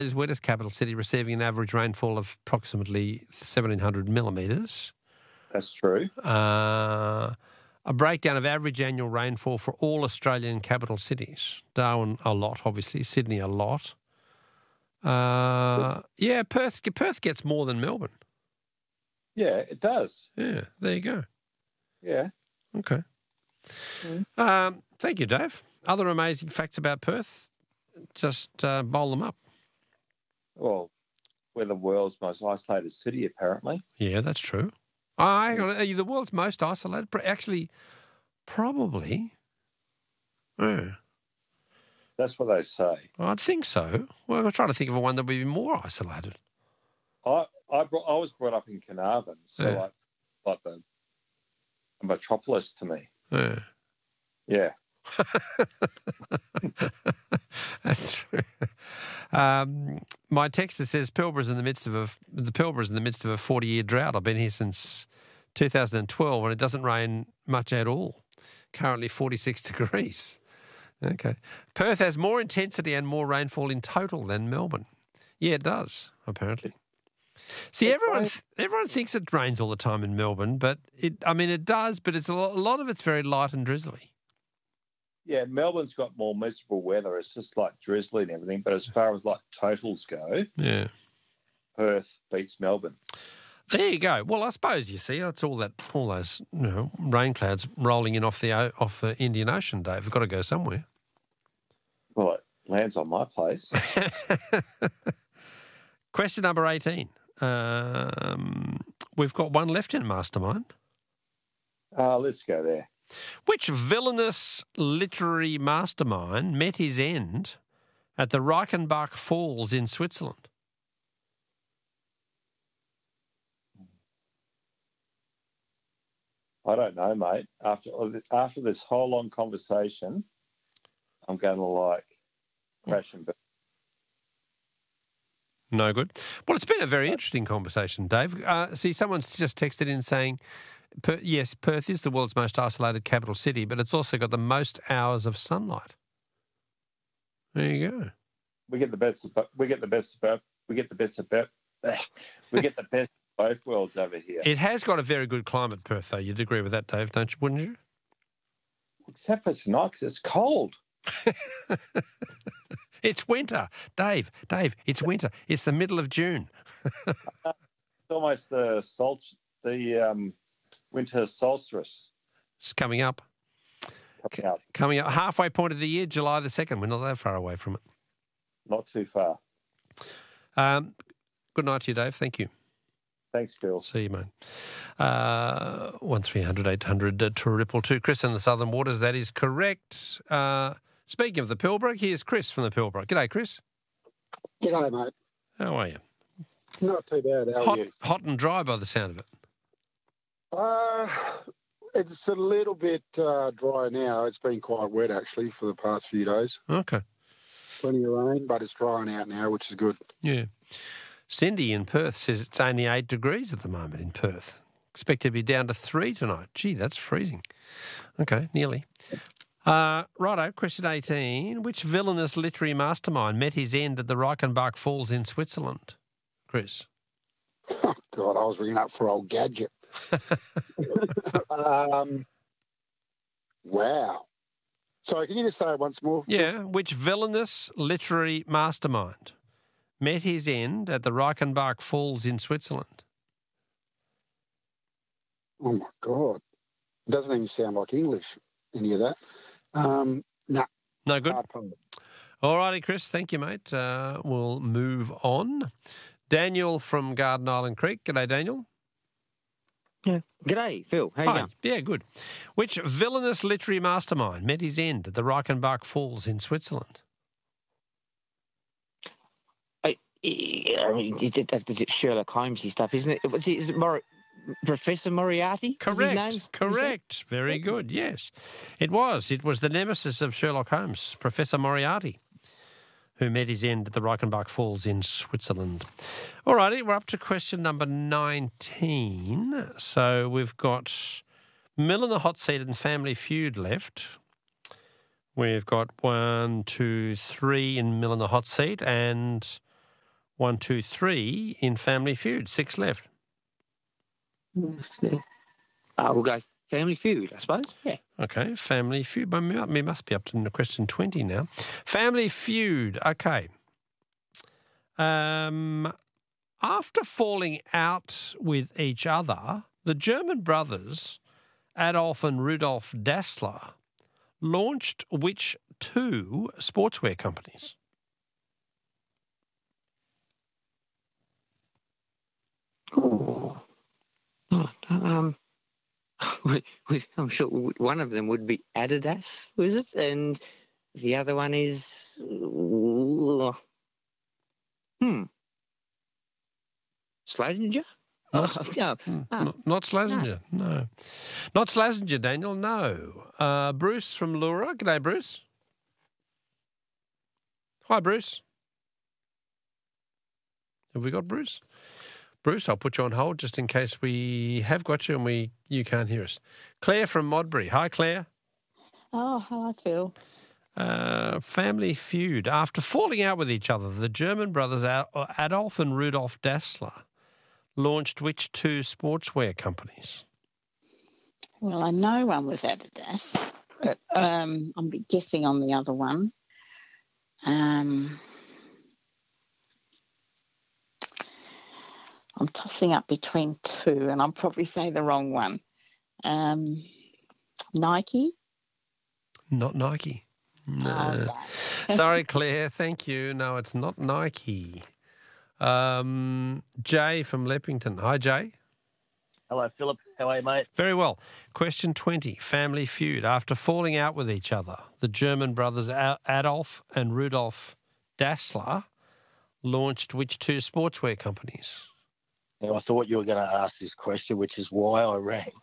wettest capital city, receiving an average rainfall of approximately 1,700 millimetres. That's true. A breakdown of average annual rainfall for all Australian capital cities. Darwin a lot, obviously. Sydney a lot. Perth gets more than Melbourne. Yeah, it does. Yeah, there you go. Yeah. Okay. Thank you, Dave. Other amazing facts about Perth? Just bowl them up. Well, we're the world's most isolated city, apparently. Yeah, that's true. Hang on, are you the world's most isolated? Actually, probably. Yeah. That's what they say. I'd think so. Well, I'm trying to think of one that would be more isolated. I was brought up in Carnarvon, so like the metropolis to me. Yeah. Yeah. That's true. My texter says the Pilbara's in the midst of a 40-year drought. I've been here since 2012 and it doesn't rain much at all. Currently 46 degrees. Okay. Perth has more intensity and more rainfall in total than Melbourne. Yeah, it does, apparently. See, everyone thinks it rains all the time in Melbourne, but it does, but it's a lot of it's very light and drizzly. Yeah, Melbourne's got more miserable weather. It's just like drizzly and everything. But as far as like totals go, yeah, Perth beats Melbourne. There you go. Well, I suppose you see it's all those rain clouds rolling in off the Indian Ocean, Dave. We've got to go somewhere. Well, it lands on my place. Question number 18. We've got one left in Mastermind. Let's go there. Which villainous literary mastermind met his end at the Reichenbach Falls in Switzerland? I don't know, mate. After this whole long conversation, I'm going to crash and burn. No good. Well, it's been a very interesting conversation, Dave. See, someone's just texted in saying, yes, Perth is the world's most isolated capital city, but it's also got the most hours of sunlight. There you go. We get the best of both worlds over here. It has got a very good climate, Perth, though. You'd agree with that, Dave, wouldn't you? Except for tonight, because it's cold. It's winter, Dave, it's winter. It's the middle of June. It's almost the winter solstice. It's coming up. Coming up. Halfway point of the year, July the 2nd. We're not that far away from it. Not too far. Good night to you, Dave. Thank you. Thanks, Phil. See you, mate. 1300 800 222. Chris in the Southern Waters. That is correct. Speaking of the Pilbara, here's Chris from the Pilbara. G'day, Chris. G'day, mate. How are you? Not too bad. How are you? Hot and dry by the sound of it. It's a little bit dry now. It's been quite wet, actually, for the past few days. Okay. Plenty of rain, but it's drying out now, which is good. Yeah. Cindy in Perth says it's only 8 degrees at the moment in Perth. Expect to be down to 3 tonight. Gee, that's freezing. Okay, nearly. Righto, question 18. Which villainous literary mastermind met his end at the Reichenbach Falls in Switzerland? Chris. Oh, God, I was ringing up for old Gadget. Wow. Sorry, can you just say it once more? Yeah, which villainous literary mastermind met his end at the Reichenbach Falls in Switzerland? Oh, my God. It doesn't even sound like English, any of that. No. No good? All righty, Chris. Thank you, mate. We'll move on. Daniel from Garden Island Creek. G'day, Daniel. Yeah. G'day, Phil. How you going? Yeah, good. Which villainous literary mastermind met his end at the Reichenbach Falls in Switzerland? It's Sherlock Holmesy stuff, isn't it? Is it Professor Moriarty? Correct. Very good, yes. It was the nemesis of Sherlock Holmes, Professor Moriarty, who met his end at the Reichenbach Falls in Switzerland. All righty, we're up to question number 19. So we've got Mill in the Hot Seat and Family Feud left. We've got 1, 2, 3 in Mill in the Hot Seat and 1, 2, 3 in Family Feud. 6 left. We'll go Family Feud, I suppose. Yeah. Okay, Family Feud. But we must be up to question 20 now. Family Feud. Okay. After falling out with each other, the German brothers, Adolf and Rudolf Dassler, launched which 2 sportswear companies? I'm sure one of them would be Adidas, was it? And the other one is... Slazenger? Not No. Slazenger, no. Not Slazenger, Daniel, no. Bruce from Laura. G'day, Bruce. Hi, Bruce. Have we got Bruce? Bruce, I'll put you on hold just in case we have got you and you can't hear us. Claire from Modbury. Hi, Claire. Oh, hello, Phil. Family Feud. After falling out with each other, the German brothers Adolf and Rudolf Dassler launched which 2 sportswear companies? Well, I know one was Adidas, but I'm guessing on the other one. I'm tossing up between 2, and I'll probably say the wrong one. Nike? Not Nike. No. Oh, Sorry, Claire. Thank you. No, it's not Nike. Jay from Leppington. Hi, Jay. Hello, Philip. How are you, mate? Very well. Question 20, Family Feud. After falling out with each other, the German brothers Adolf and Rudolf Dassler launched which 2 sportswear companies? Now, I thought you were going to ask this question, which is why I rang.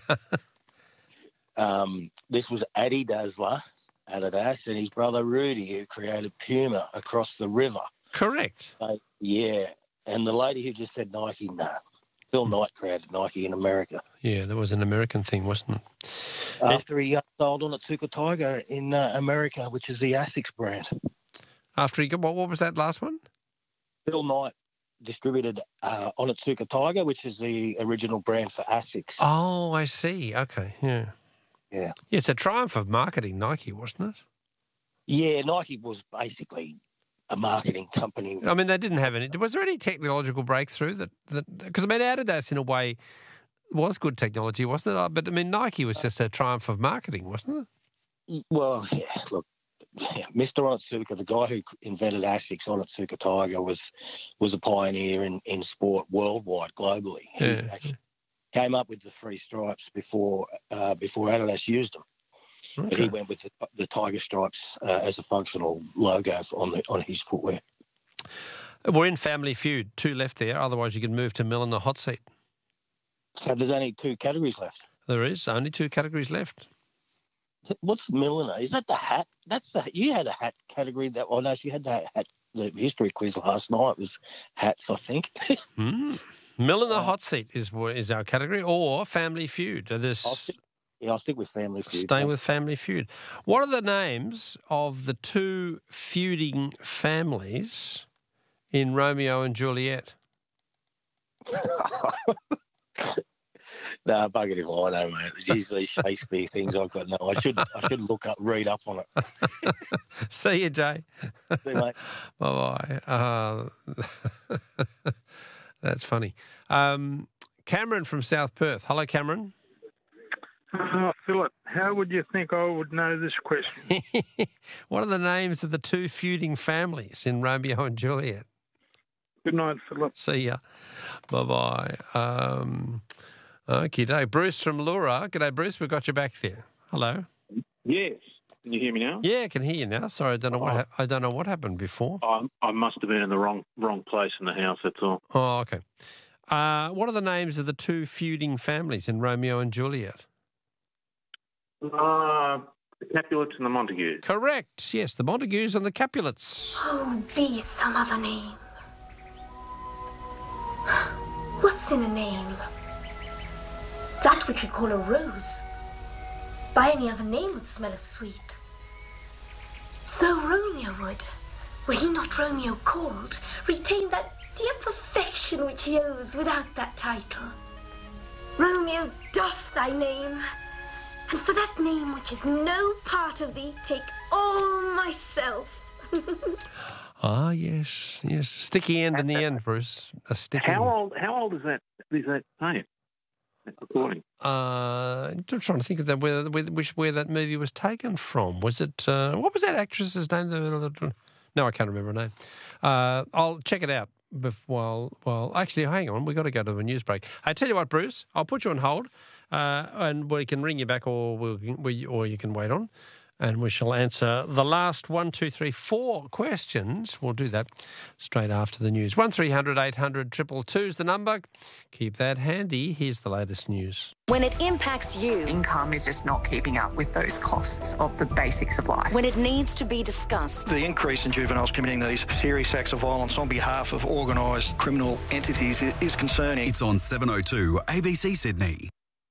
This was Addy Dassler, Adidas, and his brother Rudy, who created Puma across the river. Correct. Yeah. And the lady who just said Nike, no. Phil Knight created Nike in America. Yeah, that was an American thing, wasn't it? After he sold Onitsuka Tiger in America, which is the Asics brand. After he got, what was that last one? Phil Knight distributed Onitsuka Tiger, which is the original brand for Asics. Oh, I see. Okay, yeah. Yeah. Yeah, it's a triumph of marketing, Nike, wasn't it? Yeah, Nike was basically a marketing company. I mean, they didn't have any. Was there any technological breakthrough that because I mean, Adidas in a way was good technology, wasn't it? But I mean, Nike was just a triumph of marketing, wasn't it? Well, yeah, look, Mr. Onitsuka, the guy who invented Asics, Onitsuka Tiger, was a pioneer in sport worldwide, globally. He actually came up with the 3 stripes before Adidas used them. Okay. But he went with the tiger stripes as a functional logo on his footwear. We're in Family Feud. 2 left there. Otherwise, you could move to Mill in the hot seat. So there's only 2 categories left. There is only 2 categories left. What's milliner? Is that the hat? You had a hat category that. Oh no, you had that hat. The history quiz last night was hats, I think. Mill in the hot seat is our category, or Family Feud. I'll stick with Family Feud. Staying with Family Feud. What are the names of the 2 feuding families in Romeo and Juliet? No, bugger if I know, mate. It's usually Shakespeare things I've got. No, I should read up on it. See you, Jay. See you, mate. Bye-bye. That's funny. Cameron from South Perth. Hello, Cameron. Philip, how would you think I would know this question? What are the names of the 2 feuding families in Romeo and Juliet? Good night, Philip. See ya. Bye-bye. Okay, Bruce from Laura. G'day, Bruce. We've got you back there. Hello. Yes. Can you hear me now? Yeah, I can hear you now. Sorry, I don't know what happened before. I must have been in the wrong place in the house, that's all. Oh, okay. What are the names of the 2 feuding families in Romeo and Juliet? The Capulets and the Montagues. Correct. Yes, the Montagues and the Capulets. Oh, be some other name. What's in a name? That which we call a rose. By any other name would smell as sweet. So Romeo would. Were he not Romeo called, retain that dear perfection which he owes without that title. Romeo doff thy name, and for that name which is no part of thee, take all myself. Ah, yes. Sticky end in the end, Bruce. A sticky. How old is that tape? That recording. I'm trying to think of that where that movie was taken from. Was it what was that actress's name? No, I can't remember her name. I'll check it out. Well, actually, hang on. We've got to go to a news break. I tell you what, Bruce, I'll put you on hold, and we can ring you back, or you can wait on, and we shall answer the last 1, 2, 3, 4 questions. We'll do that straight after the news. 1300 800 222 is the number. Keep that handy. Here's the latest news. When it impacts you, income is just not keeping up with those costs of the basics of life. When it needs to be discussed. The increase in juveniles committing these serious acts of violence on behalf of organised criminal entities is concerning. It's on 702 ABC Sydney.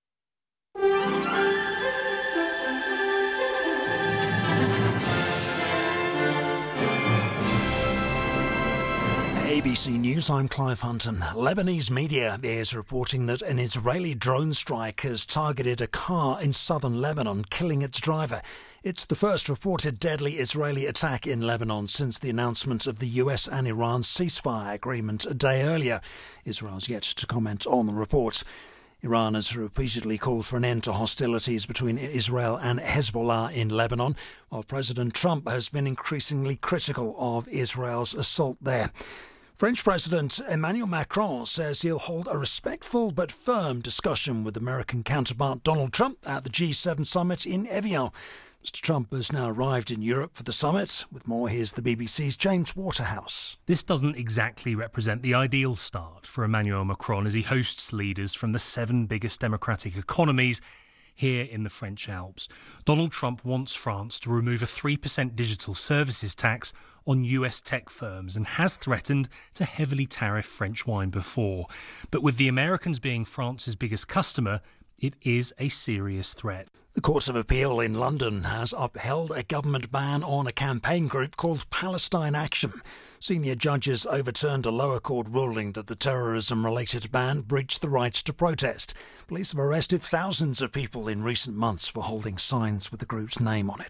ABC News, I'm Clive Hunton. Lebanese media is reporting that an Israeli drone strike has targeted a car in southern Lebanon, killing its driver. It's the first reported deadly Israeli attack in Lebanon since the announcement of the US and Iran ceasefire agreement a day earlier. Israel's yet to comment on the report. Iran has repeatedly called for an end to hostilities between Israel and Hezbollah in Lebanon, while President Trump has been increasingly critical of Israel's assault there. French President Emmanuel Macron says he'll hold a respectful but firm discussion with American counterpart Donald Trump at the G7 summit in Evian. Mr. Trump has now arrived in Europe for the summit. With more, here's the BBC's James Waterhouse. This doesn't exactly represent the ideal start for Emmanuel Macron as he hosts leaders from the 7 biggest democratic economies here in the French Alps. Donald Trump wants France to remove a 3% digital services tax on US tech firms and has threatened to heavily tariff French wine before. But with the Americans being France's biggest customer, it is a serious threat. The Court of Appeal in London has upheld a government ban on a campaign group called Palestine Action. Senior judges overturned a lower court ruling that the terrorism-related ban breached the right to protest. Police have arrested thousands of people in recent months for holding signs with the group's name on it.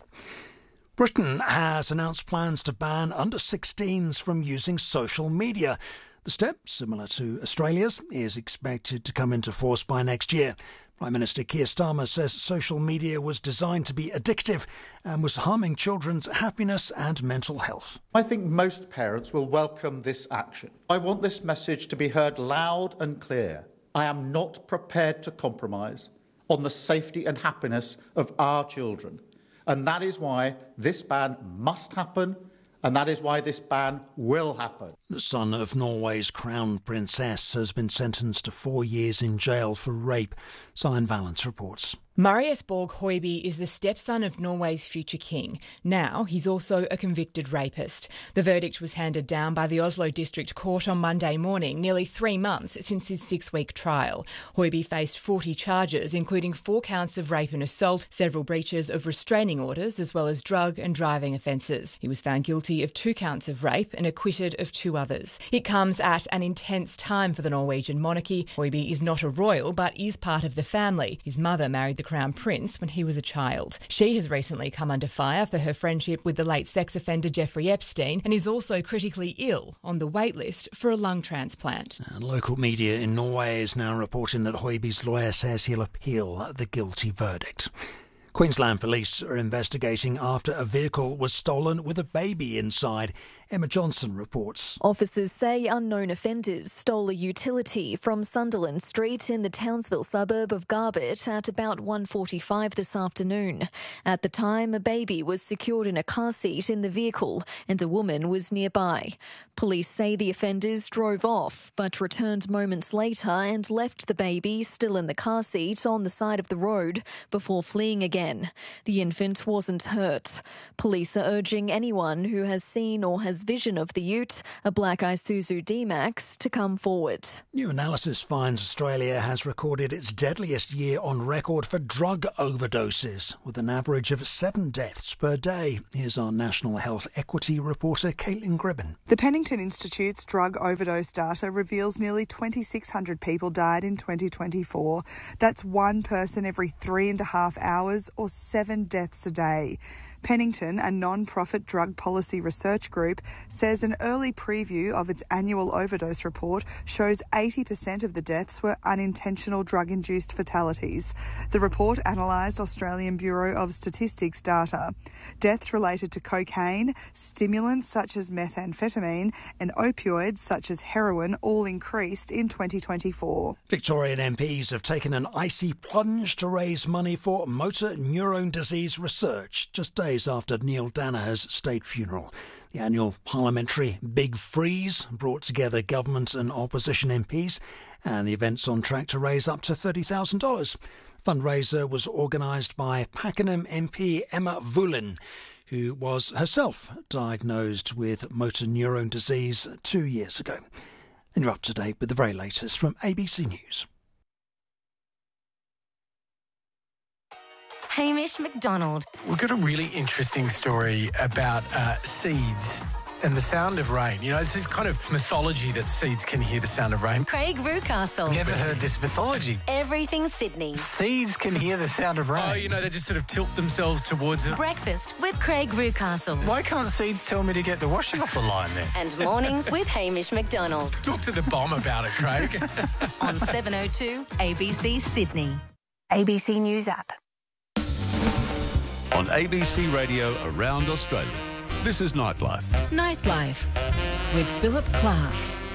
Britain has announced plans to ban under-16s from using social media. The step, similar to Australia's, is expected to come into force by next year. Prime Minister Keir Starmer says social media was designed to be addictive and was harming children's happiness and mental health. I think most parents will welcome this action. I want this message to be heard loud and clear. I am not prepared to compromise on the safety and happiness of our children. And that is why this ban must happen, and that is why this ban will happen. The son of Norway's crown princess has been sentenced to 4 years in jail for rape. Sian Valance reports. Marius Borg Høiby is the stepson of Norway's future king. Now he's also a convicted rapist. The verdict was handed down by the Oslo District Court on Monday morning, nearly 3 months since his 6-week trial. Høiby faced 40 charges, including 4 counts of rape and assault, several breaches of restraining orders, as well as drug and driving offences. He was found guilty of 2 counts of rape and acquitted of 2 others. It comes at an intense time for the Norwegian monarchy. Høiby is not a royal, but is part of the family. His mother married the Crown Prince when he was a child. She has recently come under fire for her friendship with the late sex offender Jeffrey Epstein and is also critically ill on the wait list for a lung transplant. And local media in Norway is now reporting that Høiby's lawyer says he'll appeal the guilty verdict. Queensland police are investigating after a vehicle was stolen with a baby inside. Emma Johnson reports. Officers say unknown offenders stole a utility from Sunderland Street in the Townsville suburb of Garbett at about 1:45 this afternoon. At the time, a baby was secured in a car seat in the vehicle and a woman was nearby. Police say the offenders drove off but returned moments later and left the baby still in the car seat on the side of the road before fleeing again. The infant wasn't hurt. Police are urging anyone who has seen or has Chrysler's vision of the Ute, a black Isuzu D-Max, to come forward. New analysis finds Australia has recorded its deadliest year on record for drug overdoses, with an average of 7 deaths per day. Here's our National Health Equity reporter, Caitlin Gribben. The Pennington Institute's drug overdose data reveals nearly 2,600 people died in 2024. That's one person every 3.5 hours, or 7 deaths a day. Pennington, a non-profit drug policy research group, says an early preview of its annual overdose report shows 80% of the deaths were unintentional drug-induced fatalities. The report analysed Australian Bureau of Statistics data. Deaths related to cocaine, stimulants such as methamphetamine, and opioids such as heroin all increased in 2024. Victorian MPs have taken an icy plunge to raise money for motor neurone disease research, just days after Neil Danaher's state funeral. The annual parliamentary Big Freeze brought together government and opposition MPs, and the event's on track to raise up to $30,000. Fundraiser was organised by Pakenham MP Emma Vulin, who was herself diagnosed with motor neurone disease 2 years ago. And you're up to date with the very latest from ABC News. Hamish McDonald. We've got a really interesting story about seeds and the sound of rain. You know, it's this kind of mythology that seeds can hear the sound of rain. Craig Rucastle. Never heard this mythology. Everything Sydney. Seeds can hear the sound of rain. Oh, you know, they just sort of tilt themselves towards it. Breakfast with Craig Rucastle. Why can't seeds tell me to get the washing off the line then? And mornings with Hamish McDonald. Talk to the bomb about it, Craig. On 7:02 ABC Sydney. ABC News app. On ABC Radio around Australia, this is Nightlife. Nightlife with Philip Clark.